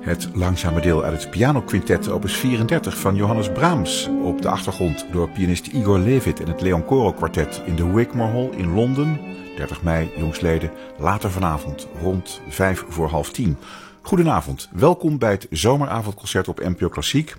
Het langzame deel uit het pianoquintet opus 34 van Johannes Brahms. Op de achtergrond door pianist Igor Levit en het Leon Coro kwartet in de Wigmore Hall in Londen. 30 mei, jongsleden, later vanavond, rond 9:55. Goedenavond, welkom bij het zomeravondconcert op NPO Klassiek.